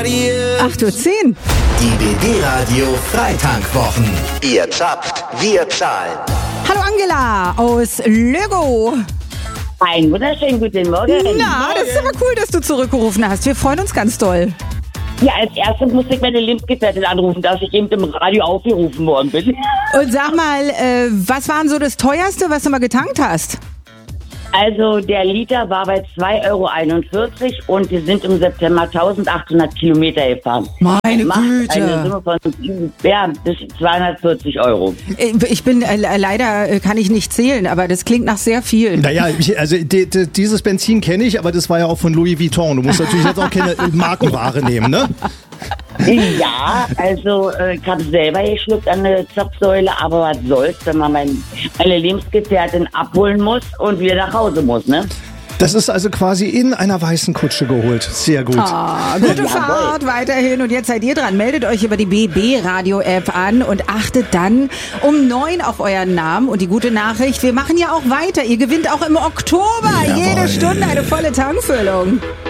8:10 Uhr. Die BB-Radio Freitankwwochen. Ihr zapft, wir zahlen. Hallo Angela aus Lögow. Einen wunderschönen guten Morgen. Na, das ist aber cool, dass du zurückgerufen hast. Wir freuen uns ganz doll. Ja, als erstes musste ich meine Lebensgefährtin anrufen, dass ich eben im Radio aufgerufen worden bin. Und sag mal, was war denn so das Teuerste, was du mal getankt hast? Also der Liter war bei 2,41 € und wir sind im September 1800 Kilometer gefahren. Meine Macht Güte. eine Summe von bis 240 €. Ich bin, leider kann ich nicht zählen, aber das klingt nach sehr viel. Naja, dieses Benzin kenne ich, aber das war ja auch von Louis Vuitton. Du musst natürlich jetzt auch keine Markenware nehmen, ne? Ja, also ich habe selber geschluckt an der Zapfsäule, aber was soll's, wenn man meine Lebensgefährtin abholen muss und wieder nach Hause muss, ne? Das ist also quasi in einer weißen Kutsche geholt. Sehr gut. Gute Fahrt weiterhin. Und jetzt seid ihr dran. Meldet euch über die BB-Radio-App an und achtet dann um 9 auf euren Namen. Und die gute Nachricht, wir machen ja auch weiter. Ihr gewinnt auch im Oktober jede Stunde eine volle Tankfüllung.